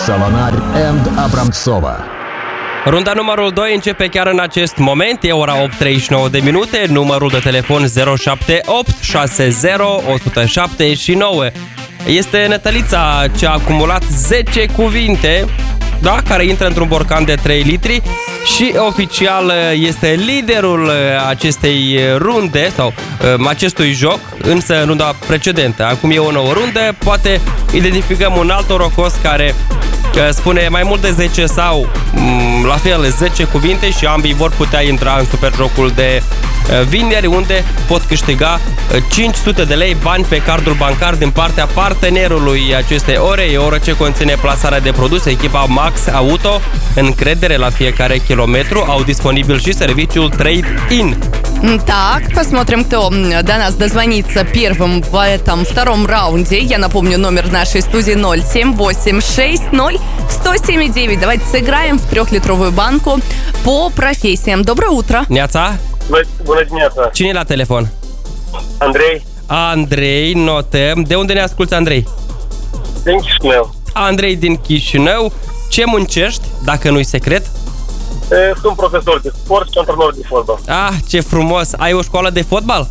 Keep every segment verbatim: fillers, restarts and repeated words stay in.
Solonari and Abramtsova. Runda numărul doi începe chiar în acest moment, e ora opt treizeci și nouă de minute, numărul de telefon zero șapte opt șase zero unu zero șapte nouă. Este Nătălița ce a acumulat zece cuvinte, da, care intră într-un borcan de trei litri și oficial este liderul acestei runde sau acestui joc, însă în runda precedentă. Acum e o nouă rundă, poate identificăm un alt norocos care spune mai mult de zece sau la fel zece cuvinte și ambii vor putea intra în super jocul de vineri, unde pot câștiga cinci sute de lei bani pe cardul bancar din partea partenerului acestei ore. E o oră ce conține plasarea de produse. Echipa Max Auto, încredere la fiecare kilometru, au disponibil și serviciul Trade-in. Так, посмотрим, кто до нас дозвонится первым в этом втором раунде. Я напомню, номер нашей студии ноль семь восемь шесть ноль сто семь девять. Давайте сыграем в трехлитровую банку по профессиям. Доброе утро. Neața? Bună dimineața! Cine e la telefon? Andrei. Andrei, notăm. De unde ne asculți, Andrei? Din Chișinău. Andrei din Chișinău. Ce muncești, dacă nu-i secret? E, sunt profesor de sport și antrenor de fotbal. Ah, ce frumos! Ai o școală de fotbal?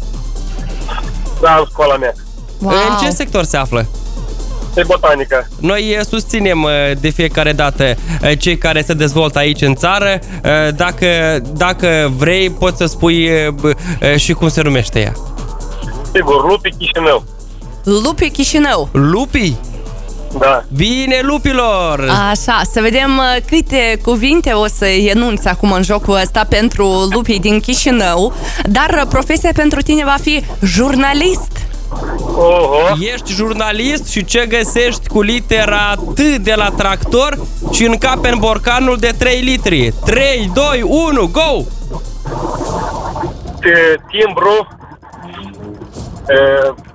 Da, în școala mea. Wow. În ce sector se află? E botanică. Noi susținem de fiecare dată cei care se dezvoltă aici în țară. Dacă, dacă vrei, poți să spui și cum se numește ea. Sigur, Lupi Chișinău. Lupi Chișinău. Lupi? Da. Bine, lupilor! Așa, să vedem câte cuvinte o să enunți acum în jocul ăsta pentru lupii din Chișinău. Dar profesia pentru tine va fi jurnalist. Oho. Ești jurnalist și ce găsești cu litera T de la tractor și încape în borcanul de trei litri? trei, doi, unu, go! E, timbru. E,